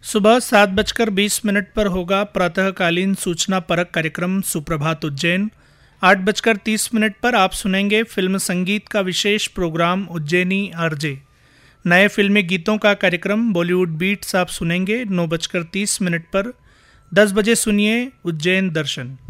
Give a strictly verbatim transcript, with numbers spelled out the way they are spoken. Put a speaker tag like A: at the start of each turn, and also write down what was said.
A: सुबह सात बजकर बीस मिनट पर होगा प्रातःकालीन सूचना परक कार्यक्रम सुप्रभात उज्जैन। आठ बजकर तीस मिनट पर आप सुनेंगे फिल्म संगीत का विशेष प्रोग्राम उज्जैनी आरजे। नए फिल्मी गीतों का कार्यक्रम बॉलीवुड बीट्स आप सुनेंगे नौ बजकर तीस मिनट पर। दस बजे सुनिए उज्जैन दर्शन।